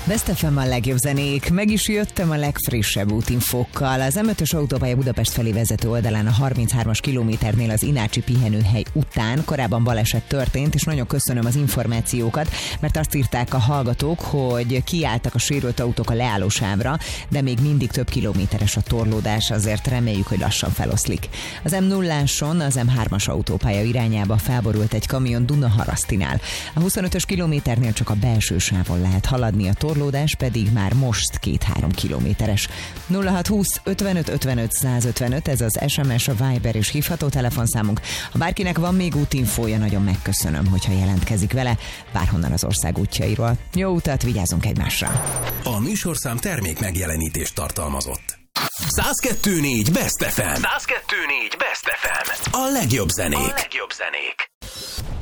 Best FM a legjobb zenék, meg is jöttem a legfrissebb útinfókkal. Az M5-ös autópálya Budapest felé vezető oldalán a 33-as kilométernél az Inácsi pihenőhely után korábban baleset történt, és nagyon köszönöm az információkat, mert azt írták a hallgatók, hogy kiálltak a sérült autók a leállósávra, de még mindig több kilométeres a torlódás, azért reméljük, hogy lassan feloszlik. Az M0-áson az M3-as autópálya irányába felborult egy kamion Dunaharasztinál. A 25-ös kilométernél csak a belső sávon lehet haladni, a torlódás pedig már most 2-3 kilométeres. 0620 55 55 155, ez az SMS, a Viber és hívható telefonszámunk. Ha bárkinek van még útinfója, nagyon megköszönöm, hogyha jelentkezik vele, bárhonnan az ország útjairól. Jó utat, vigyázzunk egymásra! A műsorszám termék megjelenítést tartalmazott. 102.4 Best FM. 102.4 Best FM. A legjobb zenék.